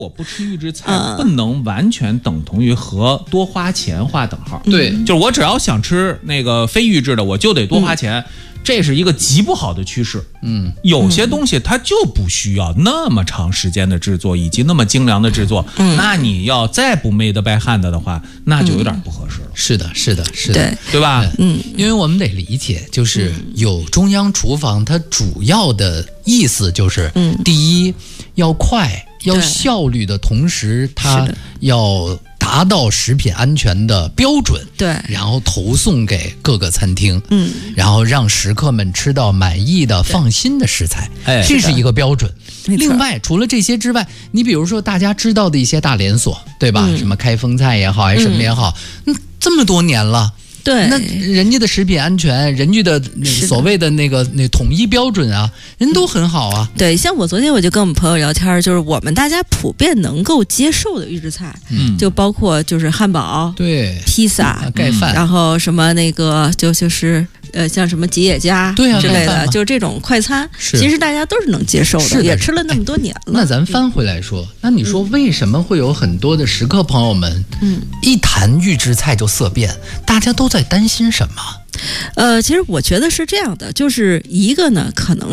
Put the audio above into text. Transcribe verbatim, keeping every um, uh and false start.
我不吃预制菜，不能完全等同于和多花钱划等号。 对， 就是我只要想吃那个非预制的，我就得多花钱。嗯，这是一个极不好的趋势。嗯，有些东西它就不需要那么长时间的制作，以及那么精良的制作。嗯，那你要再不 made by hand 的话，那就有点不合适了。嗯， 是的，是的，是的， 对， 对吧？ 嗯，因为我们得理解，就是有中央厨房，它主要的意思就是，嗯，第一要快，要效率的同时，它要达到食品安全的标准， 对， 然后投送给各个餐厅，嗯，然后让食客们吃到满意的、放心的食材，哎，这是一个标准。另外，除了这些之外，你比如说大家知道的一些大连锁，对吧？嗯，什么开封菜也好，还是什么也好，嗯，这么多年了。 对， 那人家的食品安全，人家的所谓的那个那统一标准啊，人都很好啊。 对，像我昨天我就跟我们朋友聊天，就是我们大家普遍能够接受的预制菜，嗯，就包括就是汉堡、 对、 披萨、 盖饭， 然后什么那个就就是呃像什么吉野家对啊之类的，就是这种快餐，其实大家都是能接受的， 是的也吃了那么多年了。 那咱翻回来说，那你说为什么会有很多的食客朋友们，嗯，一谈预制菜就色变？大家都在担心什么？ 呃，其实我觉得是这样的，就是一个呢，可能